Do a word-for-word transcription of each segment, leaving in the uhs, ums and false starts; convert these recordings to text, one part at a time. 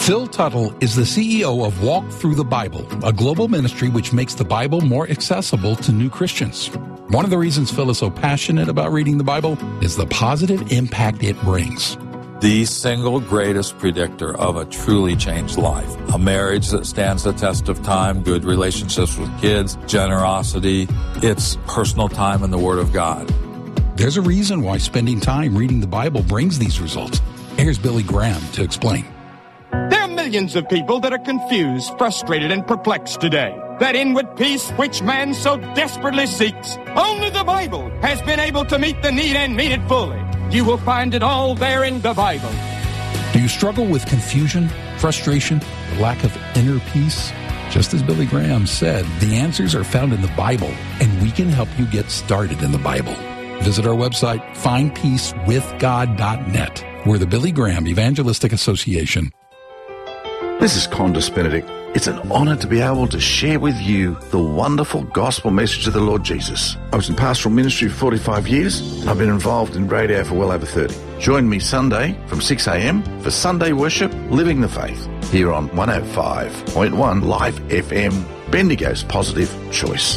Phil Tuttle is the C E O of Walk Through the Bible, a global ministry which makes the Bible more accessible to new Christians. One of the reasons Phil is so passionate about reading the Bible is the positive impact it brings. The single greatest predictor of a truly changed life. A marriage that stands the test of time, good relationships with kids, generosity. It's personal time in the Word of God. There's a reason why spending time reading the Bible brings these results. Here's Billy Graham to explain. There are millions of people that are confused, frustrated, and perplexed today. That inward peace which man so desperately seeks, only the Bible has been able to meet the need and meet it fully. You will find it all there in the Bible. Do you struggle with confusion, frustration, the lack of inner peace? Just as Billy Graham said, the answers are found in the Bible, and we can help you get started in the Bible. Visit our website, find peace with god dot net. We're the Billy Graham Evangelistic Association. This is Condis Benedict. It's an honour to be able to share with you the wonderful gospel message of the Lord Jesus. I was in pastoral ministry for forty-five years, and I've been involved in radio for well over thirty. Join me Sunday from six a.m. for Sunday worship, Living the Faith, here on one oh five point one Live F M, Bendigo's Positive Choice.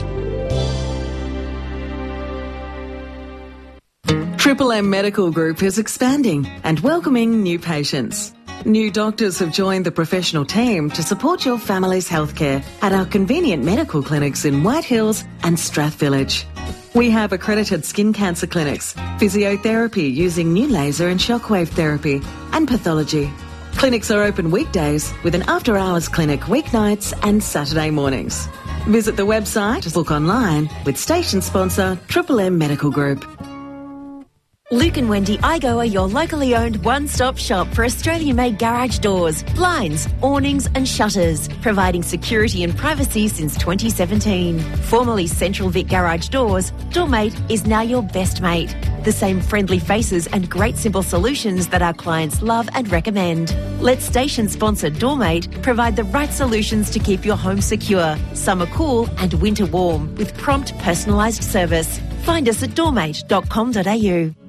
Triple M Medical Group is expanding and welcoming new patients. New doctors have joined the professional team to support your family's healthcare at our convenient medical clinics in White Hills and Strath Village. We have accredited skin cancer clinics, physiotherapy using new laser and shockwave therapy, and pathology. Clinics are open weekdays with an after-hours clinic weeknights and Saturday mornings. Visit the website to book online with station sponsor Triple M Medical Group. Luke and Wendy Igo are your locally owned one-stop shop for Australian-made garage doors, blinds, awnings and shutters, providing security and privacy since twenty seventeen. Formerly Central Vic Garage Doors, Doormate is now your best mate. The same friendly faces and great simple solutions that our clients love and recommend. Let station sponsor Doormate provide the right solutions to keep your home secure, summer cool and winter warm with prompt personalised service. Find us at doormate dot com dot a u.